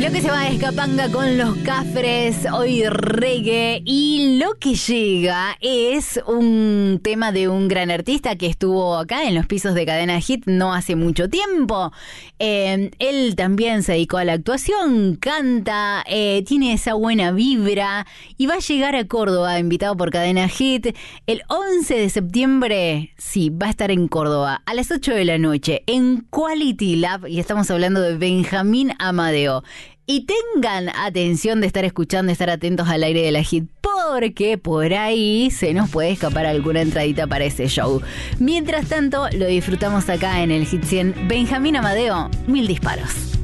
Lo que se va es Capanga con los Cafres, hoy reggae, y lo que llega es un tema de un gran artista que estuvo acá en los pisos de Cadena Hit no hace mucho tiempo. Él también se dedicó a la actuación, canta, tiene esa buena vibra y va a llegar a Córdoba, invitado por Cadena Hit, el 11 de septiembre, sí, va a estar en Córdoba a las 8 de la noche en Quality Lab, y estamos hablando de Benjamín Amadeo. Y tengan atención de estar escuchando, estar atentos al aire de la Hit, porque por ahí se nos puede escapar alguna entradita para ese show. Mientras tanto, lo disfrutamos acá en el Hit 100. Benjamín Amadeo, 1000 disparos.